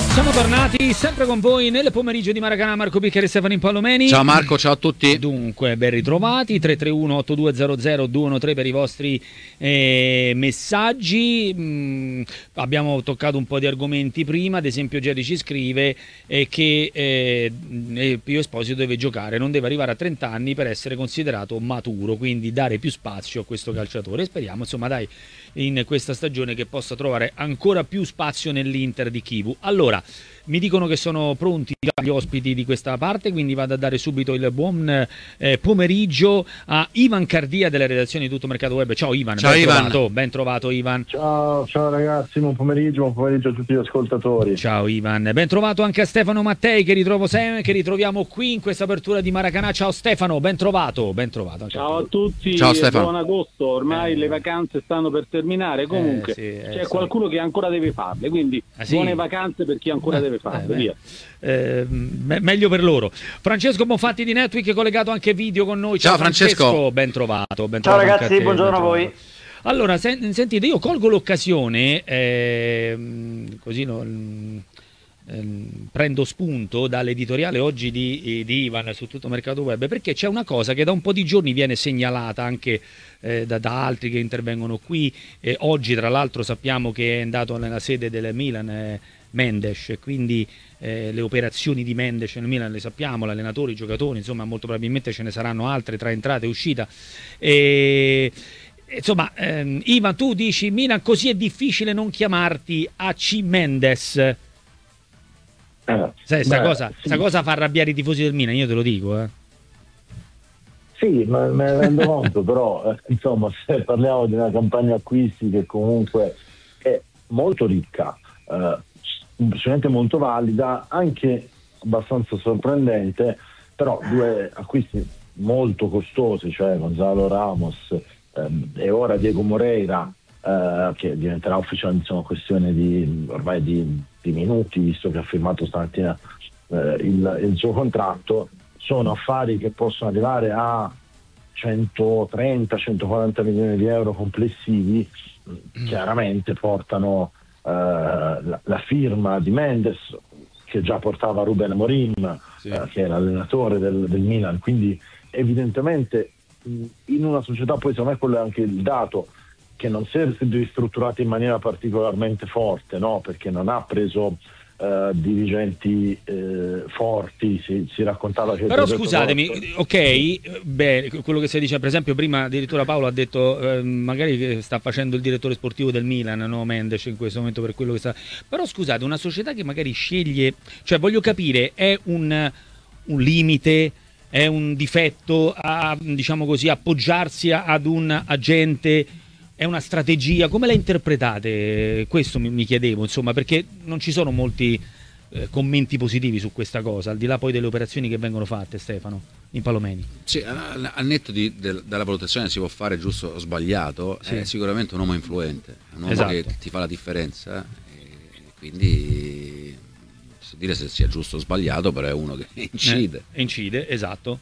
Siamo tornati sempre con voi nel pomeriggio di Maracanã. Marco Picchiari e Stefano Impallomeni. Ciao Marco, ciao a tutti. Dunque, ben ritrovati. 331-8200-213 per i vostri messaggi. Abbiamo toccato un po' di argomenti prima. Ad esempio Jerry ci scrive che Pio Esposito deve giocare, non deve arrivare a 30 anni per essere considerato maturo, quindi dare più spazio a questo calciatore. Speriamo, insomma, dai, in questa stagione che possa trovare ancora più spazio nell'Inter di Chivu. Allora, mi dicono che sono pronti gli ospiti di questa parte, quindi vado a dare subito il buon pomeriggio a Ivan Cardia della redazione di Tutto Mercato Web. Ciao Ivan, ciao Ivan. Ben trovato Ivan. Ciao ragazzi, buon pomeriggio a tutti gli ascoltatori. Ciao Ivan, ben trovato anche a Stefano Mattei che ritroviamo qui in questa apertura di Maracanã. Ciao Stefano, ben trovato. Ciao a tutti, ciao Stefano. Buon agosto, ormai le vacanze stanno per terminare, comunque c'è qualcuno che ancora deve farle, quindi buone vacanze per chi ancora deve farle, via. Meglio per loro. Francesco Bonfatti di Netweek collegato anche video con noi. Ciao Francesco, ben trovato. Ciao ragazzi, buongiorno a voi. Allora, sentite, io colgo l'occasione, così prendo spunto dall'editoriale oggi di Ivan su Tutto Mercato Web, perché c'è una cosa che da un po' di giorni viene segnalata anche da altri che intervengono qui. Oggi tra l'altro sappiamo che è andato nella sede del Milan Mendes, quindi le operazioni di Mendes nel Milan le sappiamo, l'allenatore, i giocatori, insomma molto probabilmente ce ne saranno altre tra entrata e uscita. Insomma, Ivan, tu dici Milan così è difficile non chiamarti AC Mendes. Sta cosa fa arrabbiare i tifosi del Milan, io te lo dico. Sì, ma me ne rendo conto, però insomma, se parliamo di una campagna acquisti che comunque è molto ricca, sicuramente molto valida, anche abbastanza sorprendente, però due acquisti molto costosi, cioè Gonzalo Ramos e ora Diego Moreira, che diventerà ufficiale, insomma, questione di minuti, visto che ha firmato stamattina il suo contratto. Sono affari che possono arrivare a 130-140 milioni di euro complessivi. Chiaramente portano la firma di Mendes, che già portava Ruben Amorim, che è l'allenatore del Milan, quindi evidentemente in una società, poi secondo me quello è anche il dato, che non si è ristrutturata in maniera particolarmente forte, no? Perché non ha preso dirigenti forti, si raccontava che... Però scusatemi, quello che si dice, per esempio prima addirittura Paolo ha detto magari che sta facendo il direttore sportivo del Milan, no, Mendes in questo momento, per quello che sta... Però scusate, una società che magari sceglie, cioè voglio capire, è un limite, è un difetto a, diciamo così, appoggiarsi ad un agente? È una strategia? Come la interpretate? Questo mi chiedevo, insomma, perché non ci sono molti commenti positivi su questa cosa, al di là poi delle operazioni che vengono fatte, Stefano Impallomeni. Sì, al netto della valutazione si può fare giusto o sbagliato, è sicuramente un uomo influente, un uomo che ti fa la differenza, e quindi dire se sia giusto o sbagliato, però è uno che incide. Incide, esatto.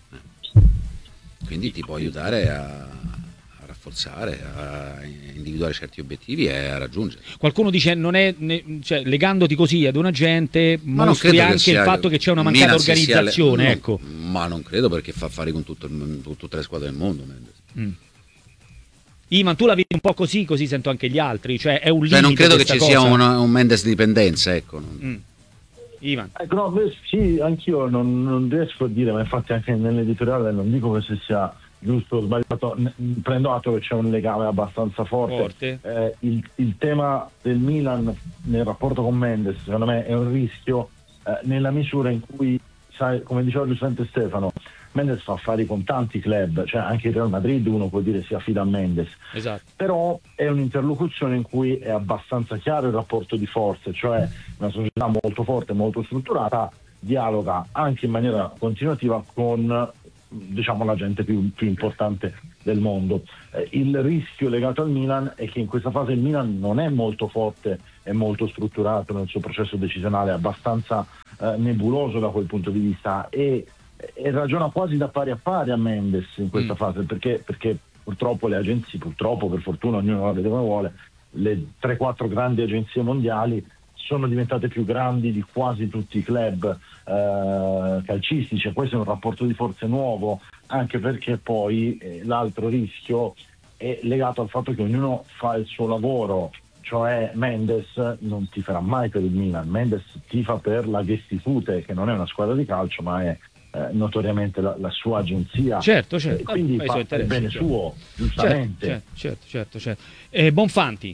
Quindi ti può aiutare a rafforzare, a individuare certi obiettivi e a raggiungere. Qualcuno dice cioè, legandoti così ad un agente mostri anche il fatto che c'è una mancata organizzazione, ecco. Ma non credo, perché fa affari con tutte le squadre del mondo, Mendes. Ivan, tu la vedi un po' così sento anche gli altri, cioè è un limite. Non credo che ci sia un Mendes dipendenza, ecco. Ivan. Sì, anch'io non riesco a dire, ma infatti anche nell'editoriale non dico che se sia giusto o sbagliato, prendo atto che c'è un legame abbastanza forte. Il tema del Milan nel rapporto con Mendes, secondo me, è un rischio nella misura in cui, sai, come diceva giustamente Stefano, Mendes fa affari con tanti club, cioè anche il Real Madrid uno può dire si affida a Mendes, però è un'interlocuzione in cui è abbastanza chiaro il rapporto di forze, cioè una società molto forte, molto strutturata, dialoga anche in maniera continuativa con, diciamo, la gente più importante del mondo. Il rischio legato al Milan è che in questa fase il Milan non è molto forte e molto strutturato nel suo processo decisionale, è abbastanza nebuloso da quel punto di vista, e ragiona quasi da pari a pari a Mendes in questa fase, perché purtroppo le agenzie, per fortuna ognuno la vede come vuole, le 3-4 grandi agenzie mondiali sono diventate più grandi di quasi tutti i club calcistici. Questo è un rapporto di forze nuovo, anche perché poi l'altro rischio è legato al fatto che ognuno fa il suo lavoro, cioè Mendes non tiferà mai per il Milan, Mendes tifa per la Gestifute, che non è una squadra di calcio ma è notoriamente la sua agenzia. Certo. Quindi fa il bene suo, giustamente. Certo. Bonfanti.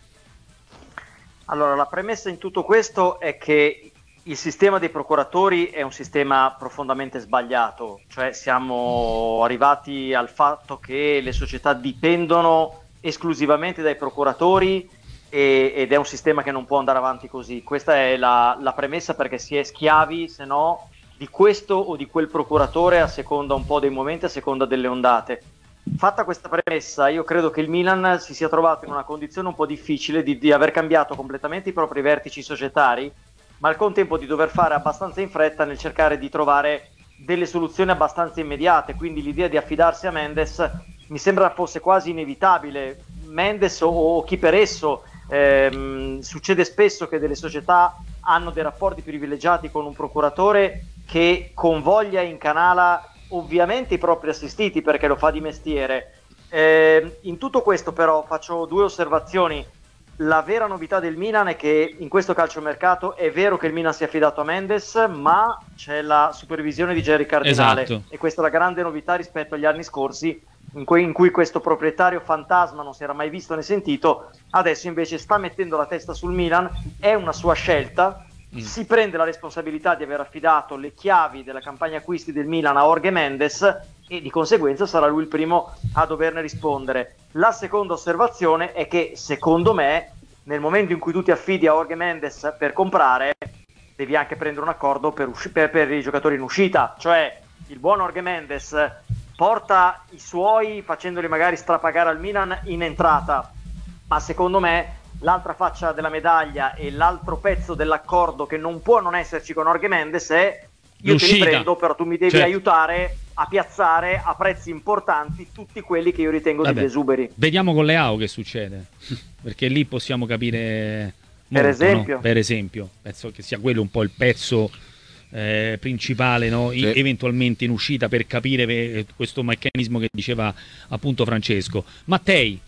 Allora, la premessa in tutto questo è che il sistema dei procuratori è un sistema profondamente sbagliato, cioè siamo arrivati al fatto che le società dipendono esclusivamente dai procuratori ed è un sistema che non può andare avanti così. Questa è la premessa, perché si è schiavi, se no, di questo o di quel procuratore a seconda un po' dei momenti, a seconda delle ondate. Fatta questa premessa, io credo che il Milan si sia trovato in una condizione un po' difficile di aver cambiato completamente i propri vertici societari, ma al contempo di dover fare abbastanza in fretta nel cercare di trovare delle soluzioni abbastanza immediate. Quindi l'idea di affidarsi a Mendes mi sembra fosse quasi inevitabile. Mendes o chi per esso, succede spesso che delle società hanno dei rapporti privilegiati con un procuratore che convoglia e incanala ovviamente i propri assistiti, perché lo fa di mestiere. In tutto questo però faccio due osservazioni. La vera novità del Milan è che in questo calciomercato è vero che il Milan si è affidato a Mendes, ma c'è la supervisione di Jerry Cardinale, esatto. E questa è la grande novità rispetto agli anni scorsi, in cui questo proprietario fantasma non si era mai visto né sentito. Adesso invece sta mettendo la testa sul Milan, è una sua scelta. Si prende la responsabilità di aver affidato le chiavi della campagna acquisti del Milan a Jorge Mendes e di conseguenza sarà lui il primo a doverne rispondere. La seconda osservazione è che secondo me nel momento in cui tu ti affidi a Jorge Mendes per comprare, devi anche prendere un accordo per i giocatori in uscita, cioè il buon Jorge Mendes porta i suoi facendoli magari strapagare al Milan in entrata, ma secondo me l'altra faccia della medaglia e l'altro pezzo dell'accordo che non può non esserci con Jorge Mendes è: io te li prendo, però tu mi devi aiutare a piazzare a prezzi importanti tutti quelli che io ritengo degli esuberi. Vediamo con Leao che succede, perché lì possiamo capire molto, per esempio, penso che sia quello un po' il pezzo principale, no? Sì. Eventualmente in uscita, per capire questo meccanismo che diceva appunto Francesco. Mattei.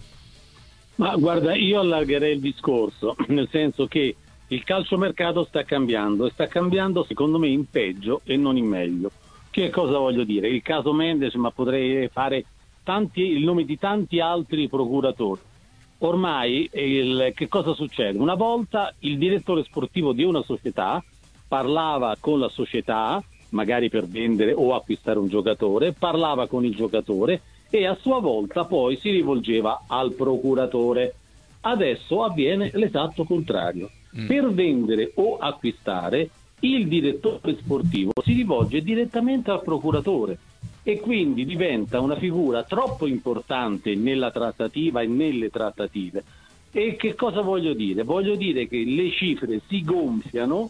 Ma guarda, io allargherei il discorso, nel senso che il calciomercato sta cambiando, e sta cambiando secondo me in peggio e non in meglio. Che cosa voglio dire? Il caso Mendes, ma potrei fare il nome di tanti altri procuratori. Ormai che cosa succede? Una volta il direttore sportivo di una società parlava con la società, magari per vendere o acquistare un giocatore, parlava con il giocatore e a sua volta poi si rivolgeva al procuratore. Adesso avviene l'esatto contrario. Per vendere o acquistare, il direttore sportivo si rivolge direttamente al procuratore e quindi diventa una figura troppo importante nella trattativa e nelle trattative. E che cosa voglio dire? Voglio dire che le cifre si gonfiano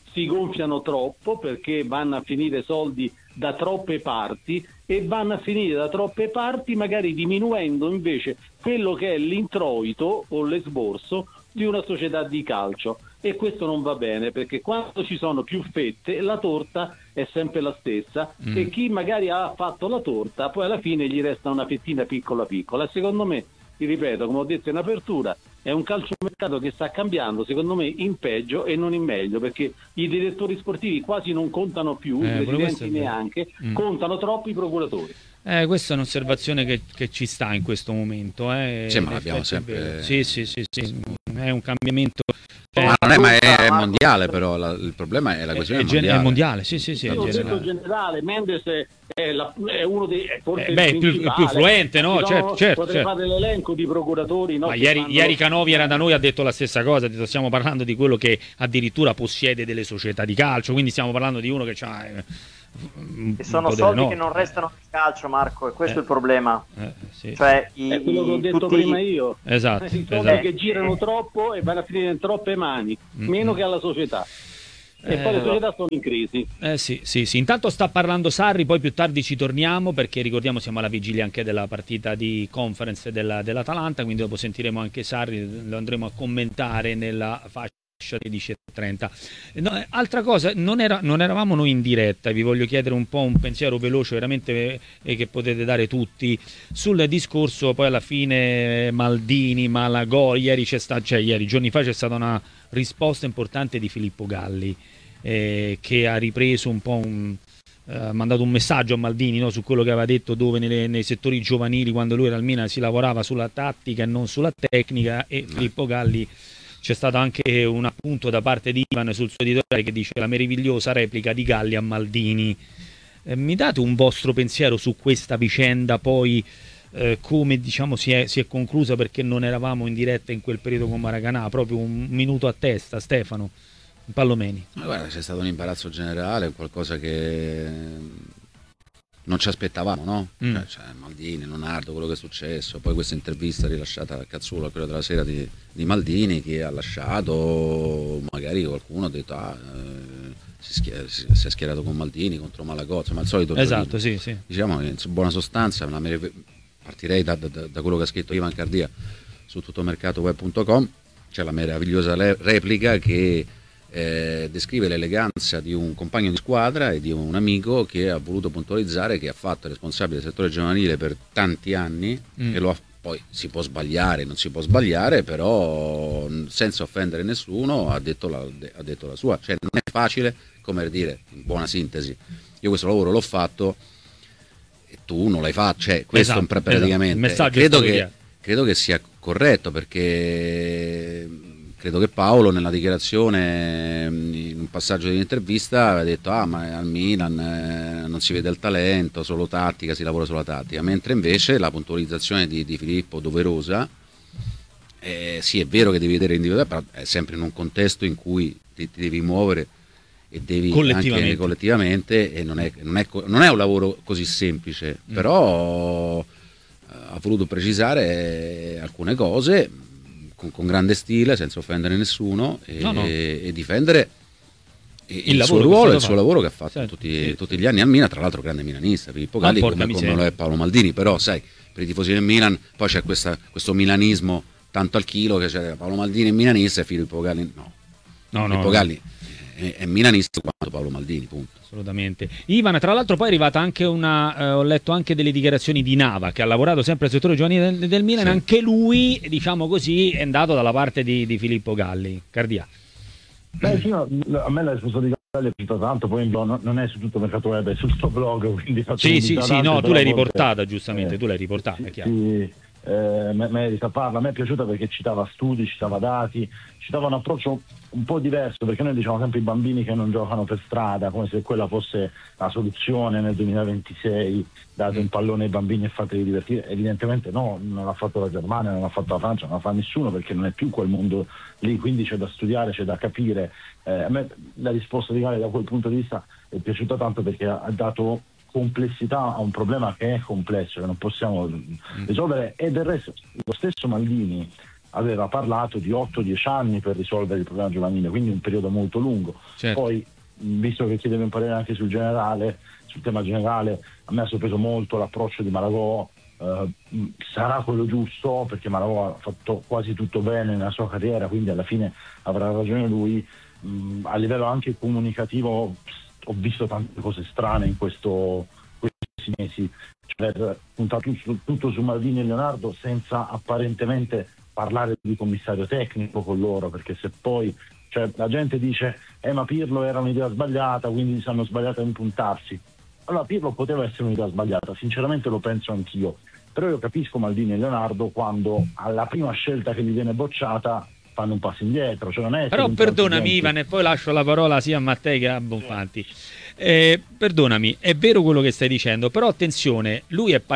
troppo, perché vanno a finire soldi da troppe parti, e vanno a finire da troppe parti magari diminuendo invece quello che è l'introito o l'esborso di una società di calcio, e questo non va bene, perché quando ci sono più fette la torta è sempre la stessa e chi magari ha fatto la torta poi alla fine gli resta una fettina piccola piccola. Secondo me, ti ripeto, come ho detto in apertura, è un calciomercato che sta cambiando secondo me in peggio e non in meglio, perché i direttori sportivi quasi non contano più, i presidenti neanche, contano troppo i procuratori. Questa è un'osservazione che ci sta in questo momento. Sì, ma l'abbiamo sempre... Sì, è un cambiamento... ma è mondiale, però il problema è la questione mondiale. È mondiale, sì. Ho detto generale, Mendes è uno dei forse più influente, no? Certo. Potrei fare l'elenco di procuratori. No, ma ieri Canovi era da noi, ha detto la stessa cosa, ha detto stiamo parlando di quello che addirittura possiede delle società di calcio, quindi stiamo parlando di uno che ha... E sono soldi che non restano nel calcio, Marco, e questo è il problema. Sì. Cioè, è quello che ho detto prima io. Esatto. I soldi che girano troppo e vanno a finire in troppe mani, meno che alla società. E poi le società sono in crisi. Sì. Intanto sta parlando Sarri, poi più tardi ci torniamo, perché ricordiamo siamo alla vigilia anche della partita di conference dell'Atalanta, quindi dopo sentiremo anche Sarri, lo andremo a commentare nella fascia 16:30. No, altra cosa, non eravamo noi in diretta, vi voglio chiedere un po' un pensiero veloce veramente che potete dare tutti sul discorso poi alla fine Maldini, Malagò, giorni fa c'è stata una risposta importante di Filippo Galli che ha ripreso un po' mandato un messaggio a Maldini, no, su quello che aveva detto, dove nei settori giovanili quando lui era al Milan si lavorava sulla tattica e non sulla tecnica, e Filippo Galli, c'è stato anche un appunto da parte di Ivan sul suo editoriale che dice la meravigliosa replica di Galli a Maldini. Mi date un vostro pensiero su questa vicenda poi, come diciamo si è conclusa, perché non eravamo in diretta in quel periodo con Maracanà, proprio un minuto a testa, Stefano Pallomeni. Ma guarda, c'è stato un imbarazzo generale, qualcosa che non ci aspettavamo, no? Cioè, Maldini, Leonardo, quello che è successo, poi questa intervista rilasciata a Cazzulo a quella della sera di Maldini, che ha lasciato, magari qualcuno ha detto si è schierato con Maldini contro Malagozzo, ma il solito esatto, sì. Diciamo che in buona sostanza partirei da quello che ha scritto Ivan Cardia su tuttomercatoweb.com. c'è la meravigliosa replica che descrive l'eleganza di un compagno di squadra e di un amico che ha voluto puntualizzare che ha fatto il responsabile del settore giovanile per tanti anni e poi si può sbagliare, non si può sbagliare, però senza offendere nessuno ha detto la sua. Cioè non è facile, come dire, in buona sintesi, io questo lavoro l'ho fatto e tu non l'hai fatto, cioè questo praticamente credo che sia corretto, perché credo che Paolo nella dichiarazione, in un passaggio dell'intervista, aveva detto ma al Milan non si vede il talento, solo tattica, si lavora sulla tattica, mentre invece la puntualizzazione di Filippo doverosa, sì, è vero che devi vedere individuale, però è sempre in un contesto in cui ti devi muovere e devi anche collettivamente, e non è un lavoro così semplice, però ha voluto precisare alcune cose con grande stile, senza offendere nessuno, e difendere il suo ruolo e il suo lavoro che ha fatto tutti gli anni al Milan, tra l'altro grande milanista Filippo Galli, come lo è Paolo Maldini, però sai, per i tifosi del Milan poi c'è questo milanismo tanto al chilo, che c'è Paolo Maldini è milanista e Filippo Galli Filippo Galli è milanista quanto Paolo Maldini, punto. Assolutamente. Ivan, tra l'altro poi è arrivata anche ho letto anche delle dichiarazioni di Nava, che ha lavorato sempre al settore giovanile del Milan, anche lui, diciamo così, è andato dalla parte di Filippo Galli. Cardia. Beh, sì, a me la risposta di Galli è piaciuta tanto, poi non è su tutto Mercato Web, è sul suo blog, quindi sì, no, tu l'hai riportata, giustamente, tu l'hai riportata, è chiaro. Merita parla, a me è piaciuta perché citava studi, citava dati, citava un approccio un po' diverso, perché noi diciamo sempre i bambini che non giocano per strada, come se quella fosse la soluzione nel 2026, date un pallone ai bambini e fateli divertire. Evidentemente no, non l'ha fatto la Germania, non l'ha fatto la Francia, non la fa nessuno, perché non è più quel mondo lì, quindi c'è da studiare, c'è da capire. A me la risposta di Galli da quel punto di vista è piaciuta tanto, perché ha dato complessità a un problema che è complesso, che non possiamo risolvere, e del resto lo stesso Maldini aveva parlato di 8-10 anni per risolvere il problema giovanile, quindi un periodo molto lungo. Certo. Poi, visto che chiedevi un parere anche sul tema generale, a me ha sorpreso molto l'approccio di Malagò. Sarà quello giusto, perché Malagò ha fatto quasi tutto bene nella sua carriera, quindi alla fine avrà ragione lui. A livello anche comunicativo ho visto tante cose strane in questi mesi, cioè puntato tutto su Maldini e Leonardo senza apparentemente parlare di commissario tecnico con loro, perché se poi la gente dice ma Pirlo era un'idea sbagliata, quindi si hanno sbagliato a impuntarsi. Allora Pirlo poteva essere un'idea sbagliata, sinceramente lo penso anch'io, però io capisco Maldini e Leonardo quando alla prima scelta che gli viene bocciata fanno un passo indietro, non è. Però perdonami Ivan, e poi lascio la parola sia a Mattei che a Bonfanti. Perdonami, è vero quello che stai dicendo, però attenzione, lui è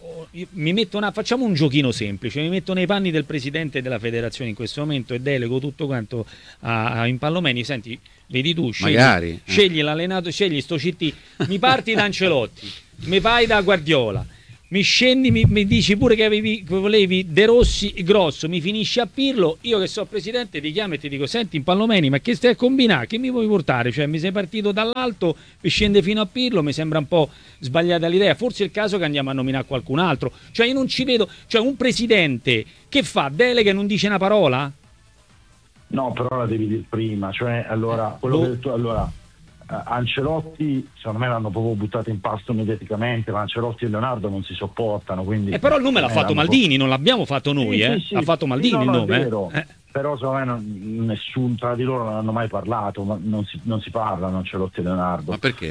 facciamo un giochino semplice, mi metto nei panni del presidente della federazione in questo momento e delego tutto quanto in Pallomeni. Senti, vedi tu, scegli l'allenatore, scegli sto CT, mi parti da Ancelotti, mi fai da Guardiola, mi scendi, mi dici pure che volevi De Rossi grosso, mi finisci a Pirlo, io che so presidente ti chiamo e ti dico: senti in Pallomeni, ma che stai a combinare, che mi vuoi portare? Cioè mi sei partito dall'alto e scende fino a Pirlo, mi sembra un po' sbagliata l'idea, forse è il caso che andiamo a nominare qualcun altro. Cioè io non ci vedo, un presidente che fa delega e non dice una parola? No, però la devi dire prima, cioè allora quello che hai detto, allora Ancelotti secondo me l'hanno proprio buttato in pasto mediaticamente, ma Ancelotti e Leonardo non si sopportano, quindi però il nome l'ha fatto Maldini, non l'abbiamo fatto noi, sì, ha fatto Maldini il nome. È vero. Però secondo me nessun tra di loro non hanno mai parlato, ma non si parlano Ancelotti e Leonardo. Ma perché?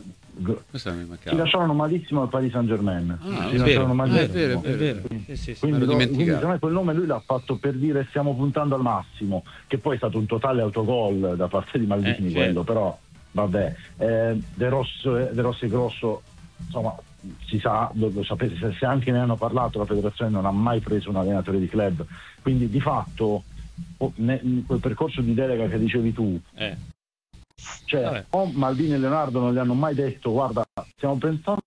Si lasciarono malissimo al Paris Saint-Germain. È vero. Quindi secondo me quel nome lui l'ha fatto per dire stiamo puntando al massimo, che poi è stato un totale autogol da parte di Maldini quello, però vabbè. De Rossi Grosso, insomma, si sa, lo sapete, se anche ne hanno parlato, la federazione non ha mai preso un allenatore di club, quindi di fatto quel percorso di delega che dicevi tu, cioè Maldini e Leonardo non gli hanno mai detto guarda stiamo pensando,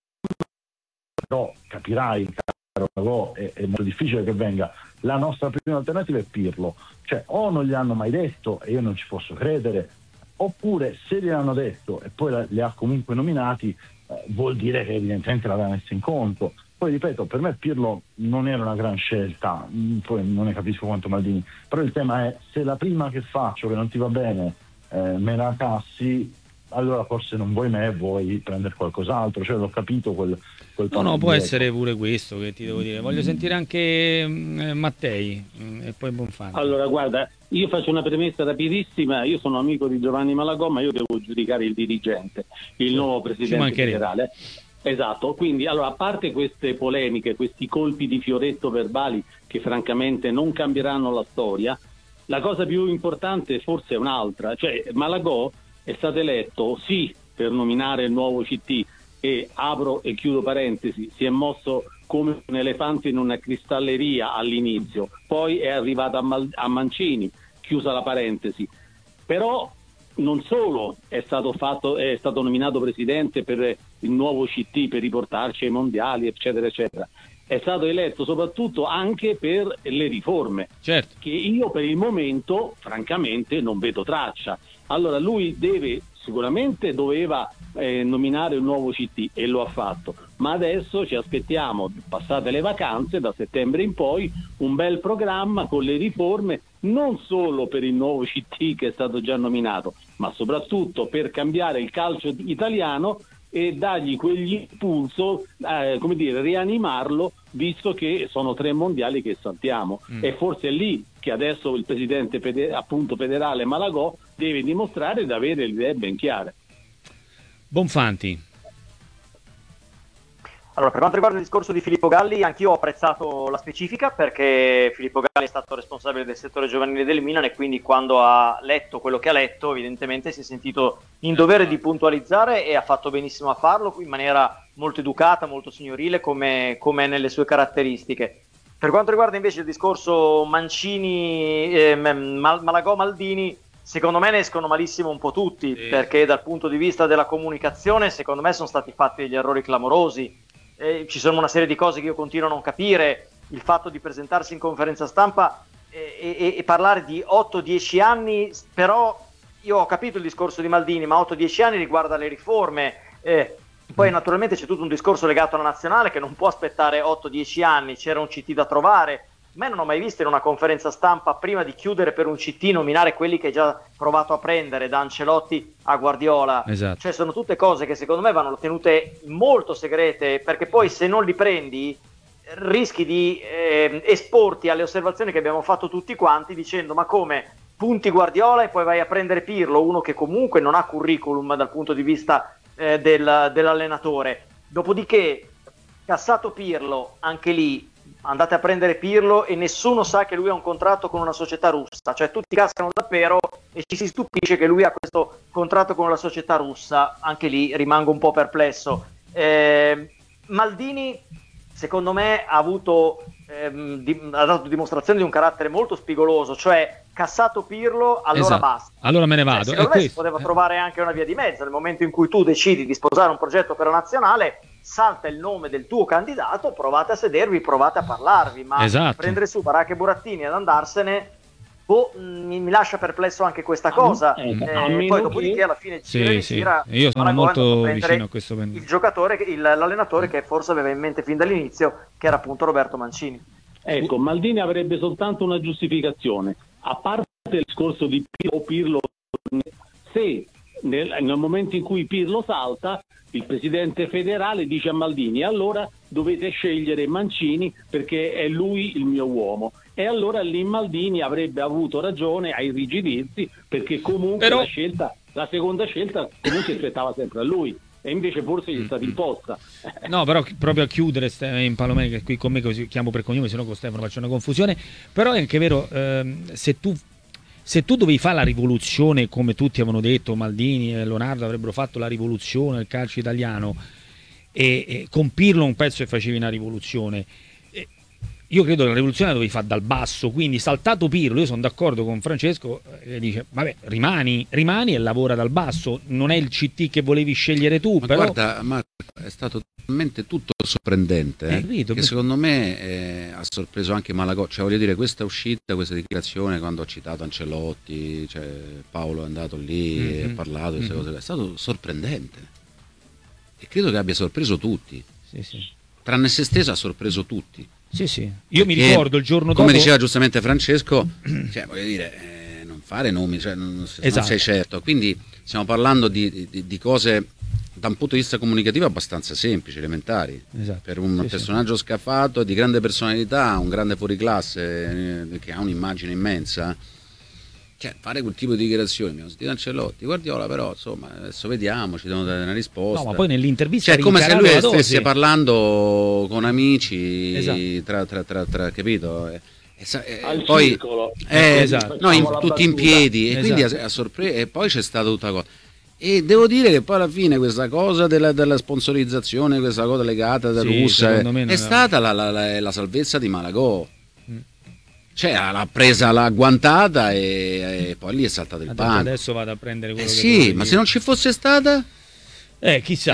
però capirai caro, è molto difficile che venga, la nostra prima alternativa è Pirlo, cioè o non gli hanno mai detto e io non ci posso credere, oppure se gli hanno detto e poi li ha comunque nominati, vuol dire che evidentemente l'aveva messo in conto. Poi ripeto, per me Pirlo non era una gran scelta, poi non ne capisco quanto Maldini, però il tema è se la prima che faccio che non ti va bene me la cassi, allora forse non vuoi me, vuoi prendere qualcos'altro, cioè l'ho capito quel no, può essere pure questo che ti devo dire. Voglio sentire anche Mattei e poi Bonfanti. Allora guarda, io faccio una premessa rapidissima, io sono amico di Giovanni Malagò, ma io devo giudicare il dirigente, il nuovo presidente federale. Esatto, quindi allora a parte queste polemiche, questi colpi di fioretto verbali che francamente non cambieranno la storia, la cosa più importante forse è un'altra, cioè Malagò è stato eletto sì per nominare il nuovo CT e apro e chiudo parentesi, si è mosso come un elefante in una cristalleria all'inizio, poi è arrivato a Mancini, chiusa la parentesi, però non solo è stato nominato presidente per il nuovo CT per riportarci ai mondiali eccetera eccetera, è stato eletto soprattutto anche per le riforme, certo, che io per il momento francamente non vedo traccia. Allora lui sicuramente doveva nominare un nuovo CT e lo ha fatto, ma adesso ci aspettiamo, passate le vacanze, da settembre in poi, un bel programma con le riforme, non solo per il nuovo CT che è stato già nominato, ma soprattutto per cambiare il calcio italiano e dargli quegli impulso, come dire, rianimarlo, visto che sono 3 mondiali che saltiamo. E forse è lì che adesso il presidente appunto federale Malagò deve dimostrare di avere le idee ben chiare. Bonfanti. Allora, per quanto riguarda il discorso di Filippo Galli, anch'io ho apprezzato la specifica, perché Filippo Galli è stato responsabile del settore giovanile del Milan e quindi quando ha letto quello che ha letto evidentemente si è sentito in dovere di puntualizzare e ha fatto benissimo a farlo in maniera molto educata, molto signorile, come è nelle sue caratteristiche. Per quanto riguarda invece il discorso Mancini, Malagò-Maldini, secondo me ne escono malissimo un po' tutti, perché dal punto di vista della comunicazione secondo me sono stati fatti degli errori clamorosi. Ci sono una serie di cose che io continuo a non capire, il fatto di presentarsi in conferenza stampa e parlare di 8-10 anni, però io ho capito il discorso di Maldini, ma 8-10 anni riguarda le riforme, poi naturalmente c'è tutto un discorso legato alla nazionale che non può aspettare 8-10 anni, c'era un CT da trovare. Me non ho mai visto in una conferenza stampa, prima di chiudere per un CT, nominare quelli che hai già provato a prendere, da Ancelotti a Guardiola. Esatto. Cioè sono tutte cose che secondo me vanno tenute molto segrete, perché poi se non li prendi rischi di esporti alle osservazioni che abbiamo fatto tutti quanti, dicendo ma come punti Guardiola e poi vai a prendere Pirlo, uno che comunque non ha curriculum dal punto di vista dell'allenatore. Dopodiché cassato Pirlo, anche lì andate a prendere Pirlo e nessuno sa che lui ha un contratto con una società russa, cioè tutti cascano davvero e ci si stupisce che lui ha questo contratto con la società russa, anche lì rimango un po' perplesso. Maldini secondo me ha dato dimostrazione di un carattere molto spigoloso, cioè cassato Pirlo, allora esatto, basta. Allora me ne vado. Secondo me si poteva trovare anche una via di mezzo, nel momento in cui tu decidi di sposare un progetto per la nazionale, salta il nome del tuo candidato, provate a sedervi, provate a parlarvi, ma prendere su Baracca e Burattini ed andarsene, mi lascia perplesso anche questa cosa. Poi dopodiché alla fine gira, io sono molto vicino a questo il giocatore, l'allenatore che forse aveva in mente fin dall'inizio, che era appunto Roberto Mancini. Ecco, Maldini avrebbe soltanto una giustificazione, a parte il discorso di Pirlo, se nel momento in cui Pirlo salta, il presidente federale dice a Maldini: allora dovete scegliere Mancini perché è lui il mio uomo. E allora lì Maldini avrebbe avuto ragione a irrigidirsi, perché comunque la seconda scelta comunque spettava sempre a lui, e invece forse gli è stata imposta. No, però proprio a chiudere in Palomeni, che qui con me così chiamo per cognome, sennò con Stefano faccio una confusione. Però è anche vero, se tu dovevi fare la rivoluzione, come tutti avevano detto, Maldini e Leonardo avrebbero fatto la rivoluzione del calcio italiano, e con Pirlo un pezzo che facevi una rivoluzione, io credo che la rivoluzione la dovevi fare dal basso. Quindi, saltato Pirlo, io sono d'accordo con Francesco che dice: vabbè, rimani e lavora dal basso. Non è il CT che volevi scegliere tu, ma però guarda, Marco, è stato talmente tutto sorprendente che secondo me ha sorpreso anche Malagò. Cioè, voglio dire, questa uscita, questa dichiarazione, quando ho citato Ancelotti, cioè Paolo è andato lì e ha parlato di queste cose, è stato sorprendente, e credo che abbia sorpreso tutti. Sì. Tranne se stesso, ha sorpreso tutti. Sì. Io mi ricordo il giorno dopo, come diceva giustamente Francesco, cioè, voglio dire, non fare nomi, cioè, non sei certo. Quindi stiamo parlando di cose da un punto di vista comunicativo abbastanza semplici, elementari. Esatto. Per un personaggio scafato, di grande personalità, un grande fuoriclasse, che ha un'immagine immensa, cioè, fare quel tipo di dichiarazioni. Mi ho sentito Ancelotti, Guardiola, però insomma adesso vediamo, ci devono dare una risposta. No, ma poi nell'intervista, cioè, è come se lui stesse parlando con amici, esatto, tra capito? Al poi circolo. Esatto. No, tutti in piedi, e quindi a sorpresa, e poi c'è stata tutta cosa. E devo dire che poi alla fine questa cosa della sponsorizzazione, questa cosa legata da russa, è stata la salvezza di Malagò. Cioè, l'ha presa, l'ha agguantata, e poi lì è saltato il banco. Adesso vado a prendere quello che sì, ma se non ci fosse stata, chissà.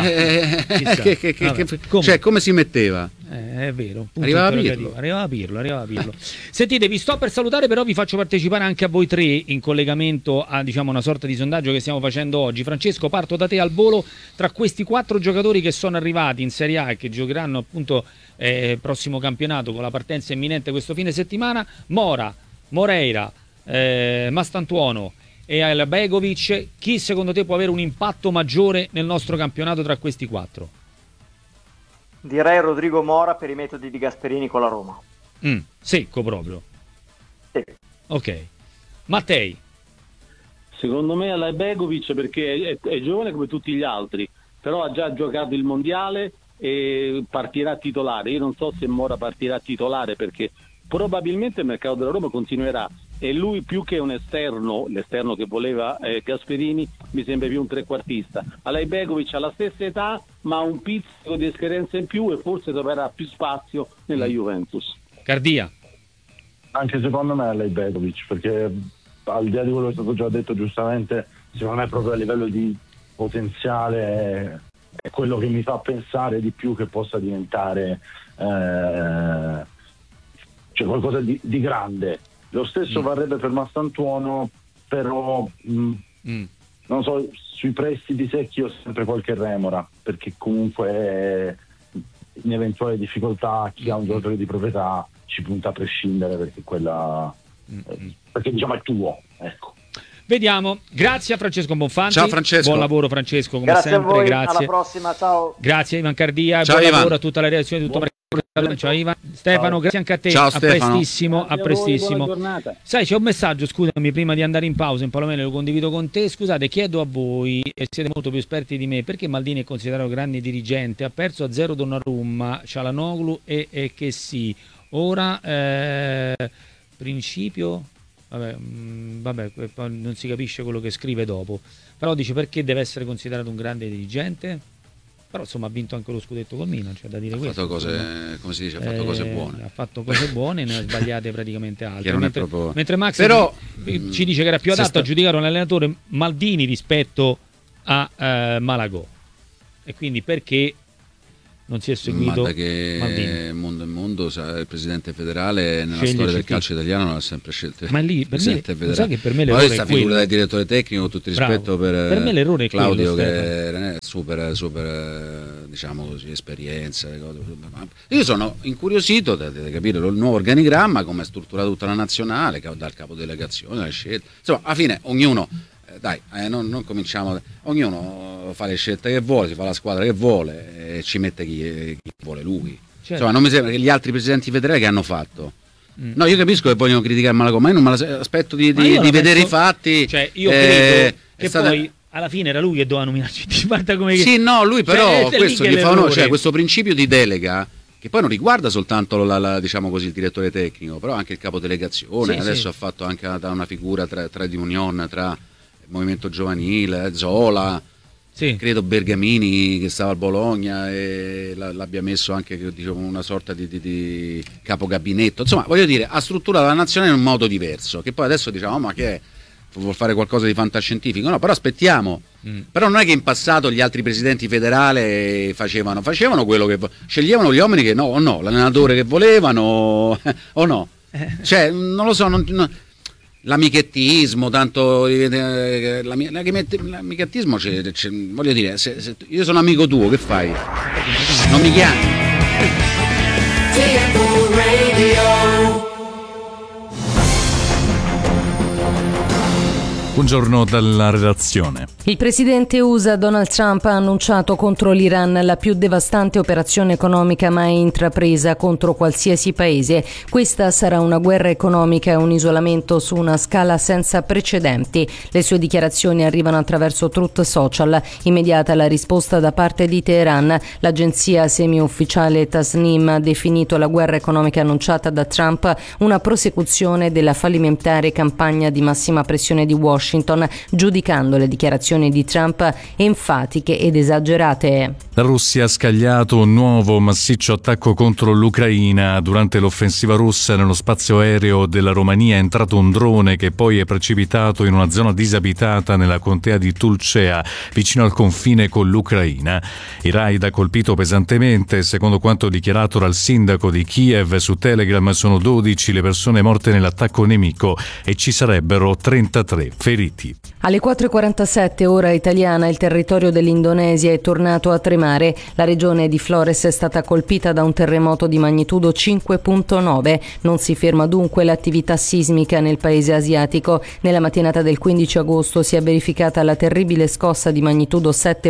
Cioè, come si metteva? È vero, arrivava Pirlo. Sentite, vi sto per salutare, però vi faccio partecipare anche a voi tre in collegamento a, diciamo, una sorta di sondaggio che stiamo facendo oggi. Francesco, parto da te al volo. Tra questi 4 giocatori che sono arrivati in Serie A e che giocheranno appunto prossimo campionato, con la partenza imminente questo fine settimana, Mora, Moreira, Mastantuono e Begovic, chi secondo te può avere un impatto maggiore nel nostro campionato tra questi 4? Direi Rodrigo Mora, per i metodi di Gasperini con la Roma. Secco proprio. Sì. Ok. Mattei? Secondo me è Begovic, perché è giovane come tutti gli altri, però ha già giocato il mondiale e partirà titolare. Io non so se Mora partirà titolare, perché probabilmente il mercato della Roma continuerà, e lui, più che un esterno, l'esterno che voleva Gasperini, mi sembra più un trequartista. Begovic ha la stessa età, ma ha un pizzico di esperienza in più, e forse troverà più spazio nella Juventus. Cardia? Anche secondo me è Begovic, perché al di là di quello che è stato già detto giustamente, secondo me proprio a livello di potenziale è quello che mi fa pensare di più che possa diventare cioè qualcosa di grande. Lo stesso varrebbe per Mastantuono, però non so, sui prestiti secchi ho sempre qualche remora, perché comunque in eventuale difficoltà chi ha un giocatore di proprietà ci punta a prescindere, perché quella perché diciamo è tuo, ecco. Vediamo. Grazie a Francesco Bonfanti. Ciao Francesco. Buon lavoro Francesco, come grazie sempre. A voi. Grazie. Alla prossima, ciao. Grazie a Ivan Cardia, ciao, buon Ivan. lavoro a tutta la redazione di tutto. Ciao Ivan. Stefano, ciao. Grazie anche a te. Ciao, a Stefano. prestissimo, a prestissimo. Voi, sai, c'è un messaggio, scusami, prima di andare in pausa, in Palomene lo condivido con te. Scusate, chiedo a voi, e siete molto più esperti di me, perché Maldini è considerato grande dirigente? Ha perso a 0 Donnarumma, Çalhanoğlu e che sì. Ora principio vabbè, non si capisce quello che scrive dopo, però dice perché deve essere considerato un grande dirigente. Però insomma ha vinto anche lo scudetto col Milan, c'è da dire questo. Ha fatto cose, come si dice, ha fatto cose buone. Ha fatto cose buone, ne ha sbagliate praticamente altre. Mentre Max però, ci dice che era più adatto a giudicare un allenatore Maldini rispetto a Malagò. E quindi perché non si è seguito Maldini? Il mondo mondo, il presidente federale nella storia del calcio italiano non ha sempre scelto. Ma lì per me, sai che per me l'errore questa figura del direttore tecnico, tutto il rispetto per me l'errore è Claudio, quello, che è super diciamo così, esperienza. Io sono incuriosito di capire il nuovo organigramma, come è strutturato tutta la nazionale, dal capodelegazione, la scelta. Insomma, alla fine ognuno, non cominciamo, ognuno fa le scelte che vuole, si fa la squadra che vuole e ci mette chi vuole lui. Certo. Insomma, non mi sembra che gli altri presidenti federali che hanno fatto. No, io capisco che vogliono criticare Malagò, ma io non me aspetto di vedere i fatti. Cioè, io credo che poi alla fine era lui che doveva nominarci. Guarda come sì, no, lui però questo gli fa questo principio di delega, che poi non riguarda soltanto diciamo così, il direttore tecnico, però anche il capodelegazione. Adesso ha fatto anche da una figura tra di unione, tra il movimento giovanile, Zola, credo Bergamini che stava al Bologna e l'abbia messo anche, diciamo, una sorta di capogabinetto. Insomma, voglio dire, ha strutturato la nazionale in un modo diverso, che poi adesso diciamo, ma che è? Vuol fare qualcosa di fantascientifico? No, però aspettiamo. Però non è che in passato gli altri presidenti federali facevano quello che sceglievano gli uomini che l'allenatore che volevano o no. Cioè, non lo so, l'amichettismo, tanto l'amichettismo voglio dire, se io sono amico tuo, che fai? Non mi chiami. Buongiorno dalla redazione. Il presidente USA Donald Trump ha annunciato contro l'Iran la più devastante operazione economica mai intrapresa contro qualsiasi paese. Questa sarà una guerra economica e un isolamento su una scala senza precedenti. Le sue dichiarazioni arrivano attraverso Truth Social. Immediata la risposta da parte di Teheran. L'agenzia semi-ufficiale Tasnim ha definito la guerra economica annunciata da Trump una prosecuzione della fallimentare campagna di massima pressione di Washington, giudicando le dichiarazioni di Trump enfatiche ed esagerate. La Russia ha scagliato un nuovo massiccio attacco contro l'Ucraina. Durante l'offensiva russa nello spazio aereo della Romania è entrato un drone che poi è precipitato in una zona disabitata nella contea di Tulcea, vicino al confine con l'Ucraina. Il raid ha colpito pesantemente. Secondo quanto dichiarato dal sindaco di Kiev su Telegram, sono 12 le persone morte nell'attacco nemico e ci sarebbero 33 feriti. Alle 4:47 ora italiana il territorio dell'Indonesia è tornato a tremare. La regione di Flores è stata colpita da un terremoto di magnitudo 5.9. Non si ferma dunque l'attività sismica nel paese asiatico. Nella mattinata del 15 agosto si è verificata la terribile scossa di magnitudo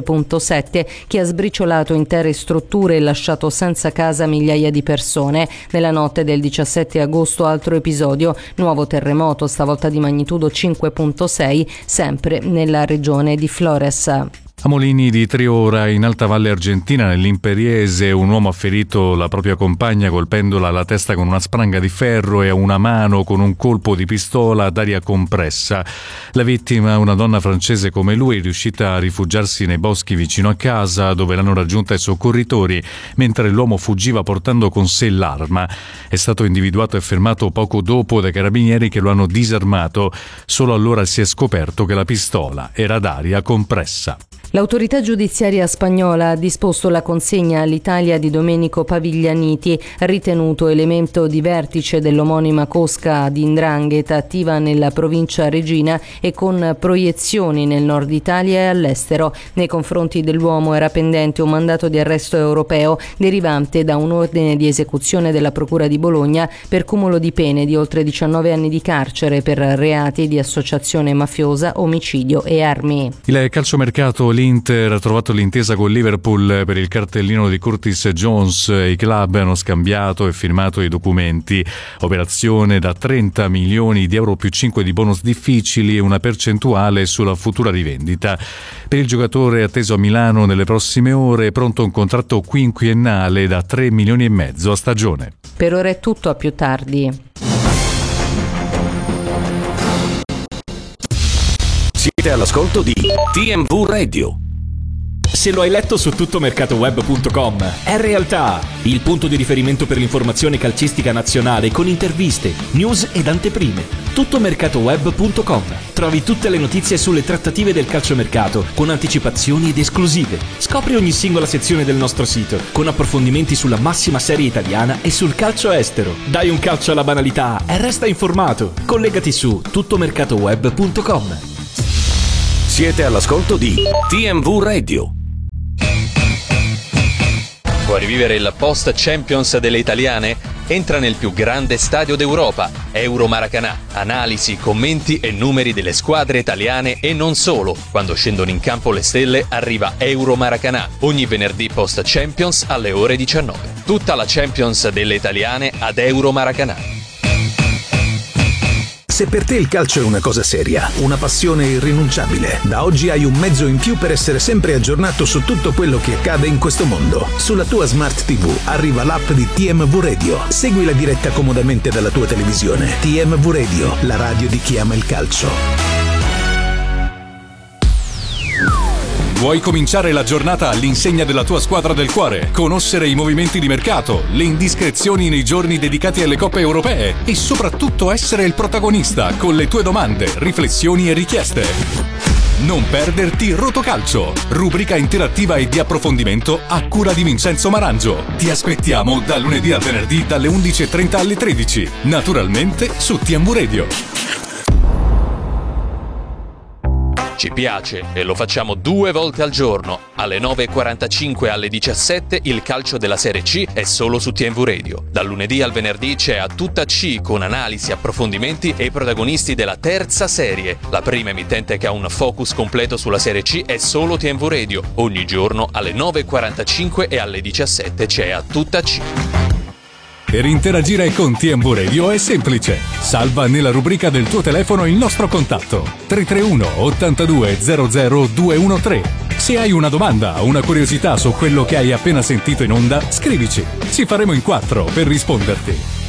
7.7 che ha sbriciolato intere strutture e lasciato senza casa migliaia di persone. Nella notte del 17 agosto altro episodio, nuovo terremoto, stavolta di magnitudo 5.6, sempre nella regione di Flores. A Molini di Triora, in Alta Valle Argentina, nell'Imperiese, un uomo ha ferito la propria compagna colpendola alla testa con una spranga di ferro e a una mano con un colpo di pistola ad aria compressa. La vittima, una donna francese come lui, è riuscita a rifugiarsi nei boschi vicino a casa, dove l'hanno raggiunta i soccorritori, mentre l'uomo fuggiva portando con sé l'arma. È stato individuato e fermato poco dopo dai carabinieri che lo hanno disarmato. Solo allora si è scoperto che la pistola era ad aria compressa. L'autorità giudiziaria spagnola ha disposto la consegna all'Italia di Domenico Paviglianiti, ritenuto elemento di vertice dell'omonima cosca di 'ndrangheta attiva nella provincia Regina e con proiezioni nel nord Italia e all'estero. Nei confronti dell'uomo era pendente un mandato di arresto europeo derivante da un ordine di esecuzione della Procura di Bologna per cumulo di pene di oltre 19 anni di carcere per reati di associazione mafiosa, omicidio e armi. Il calciomercato L'Inter ha trovato l'intesa con Liverpool per il cartellino di Curtis Jones. I club hanno scambiato e firmato i documenti. Operazione da 30 milioni di euro più 5 di bonus difficili e una percentuale sulla futura rivendita. Per il giocatore atteso a Milano nelle prossime ore è pronto un contratto quinquennale da 3 milioni e mezzo a stagione. Per ora è tutto, a più tardi. Siete all'ascolto di TMV Radio. Se lo hai letto su tuttomercatoweb.com, è realtà. Il punto di riferimento per l'informazione calcistica nazionale con interviste, news ed anteprime. tuttomercatoweb.com. Trovi tutte le notizie sulle trattative del calciomercato, con anticipazioni ed esclusive. Scopri ogni singola sezione del nostro sito, con approfondimenti sulla massima serie italiana e sul calcio estero. Dai un calcio alla banalità e resta informato. Collegati su tuttomercatoweb.com. Siete all'ascolto di TMV Radio. Vuoi rivivere il post Champions delle italiane? Entra nel più grande stadio d'Europa, Euromaracanà. Analisi, commenti e numeri delle squadre italiane e non solo. Quando scendono in campo le stelle arriva Euromaracanà, ogni venerdì post Champions alle ore 19. Tutta la Champions delle italiane ad Euromaracanà. Se per te il calcio è una cosa seria, una passione irrinunciabile, da oggi hai un mezzo in più per essere sempre aggiornato su tutto quello che accade in questo mondo. Sulla tua Smart TV arriva l'app di TMV Radio. Segui la diretta comodamente dalla tua televisione. TMV Radio, la radio di chi ama il calcio. Vuoi cominciare la giornata all'insegna della tua squadra del cuore? Conoscere i movimenti di mercato, le indiscrezioni nei giorni dedicati alle coppe europee e soprattutto essere il protagonista con le tue domande, riflessioni e richieste? Non perderti Rotocalcio, rubrica interattiva e di approfondimento a cura di Vincenzo Marangio. Ti aspettiamo da lunedì al venerdì dalle 11:30 alle 13, naturalmente su TMV Radio. Ci piace e lo facciamo 2 volte al giorno. Alle 9:45 e alle 17 il calcio della Serie C è solo su TMV Radio. Dal lunedì al venerdì c'è A Tutta C con analisi, approfondimenti e protagonisti della terza serie. La prima emittente che ha un focus completo sulla Serie C è solo TMV Radio. Ogni giorno alle 9:45 e alle 17 c'è A Tutta C. Per interagire con TMV Radio è semplice. Salva nella rubrica del tuo telefono il nostro contatto 331 82 00 213. Se hai una domanda o una curiosità su quello che hai appena sentito in onda, scrivici. Ci faremo in 4 per risponderti.